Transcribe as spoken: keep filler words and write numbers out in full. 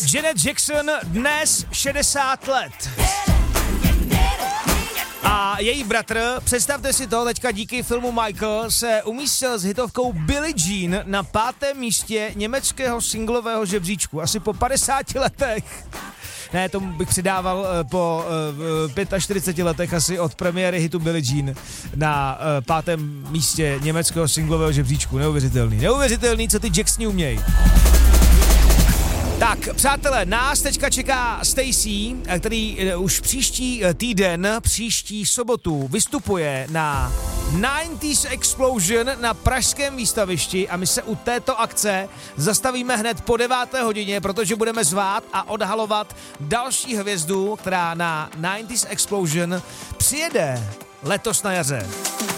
Janet Jackson dnes šedesát let. A její bratr, představte si to, teďka díky filmu Michael se umístil s hitovkou Billie Jean na pátém místě německého singlového žebříčku. Asi po padesáti letech. Ne, tomu bych přidával po uh, čtyřiceti pěti letech asi od premiéry hitu Billie Jean na uh, pátém místě německého singlového žebříčku. Neuvěřitelný. Neuvěřitelný, co ty Jacksoni umějí. Tak, přátelé, nás teďka čeká Stacy, který už příští týden, příští sobotu vystupuje na devadesátých Explosion na pražském výstavišti a my se u této akce zastavíme hned po deváté hodině, protože budeme zvát a odhalovat další hvězdu, která na devadesátých Explosion přijede letos na jaře.